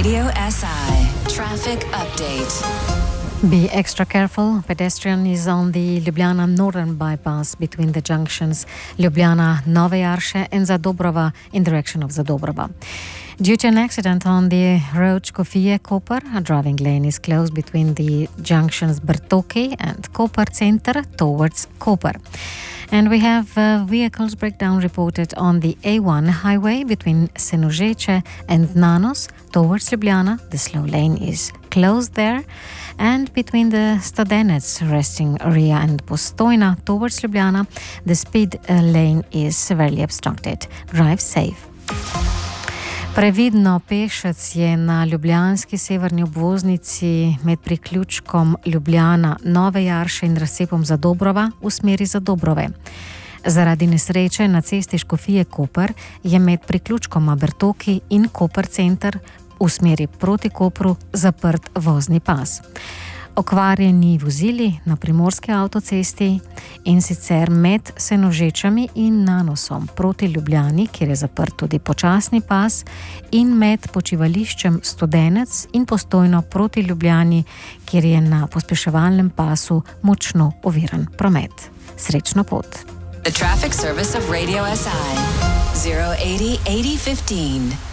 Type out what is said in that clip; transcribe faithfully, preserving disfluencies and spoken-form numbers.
Radio S I traffic update. Be extra careful. Pedestrian is on the Ljubljana Northern bypass between the junctions Ljubljana Nove Jarše and Zadobrova in direction of Zadobrova. Due to an accident on the road Škofije-Koper, a driving lane is closed between the junctions Bertoki and Koper Center towards Koper. And we have uh, vehicles breakdown reported on the A one highway between Senožeče and Nanos towards Ljubljana. The slow lane is closed there. And between the Studenec resting area and Postojna towards Ljubljana, the speed uh, lane is severely obstructed. Drive safe. Previdno, pešec je na ljubljanski severni obvoznici med priključkom Ljubljana Nove Jarše in razcepom Zadobrova v smeri Zadobrove. Zaradi nesreče na cesti Škofije-Koper je med priključkoma Bertoki in Koper Center v smeri proti Kopru zaprt vozni pas. Okvarjeni vozili na primorski avtocesti in sicer med Senožečami in Nanosom proti Ljubljani, kjer je zaprt tudi počasni pas, in med počivališčem Studenec in Postojno proti Ljubljani, kjer je na pospeševalnem pasu močno oviran promet. Srečno pot. The traffic service of Radio S I zero eighty eighty fifteen.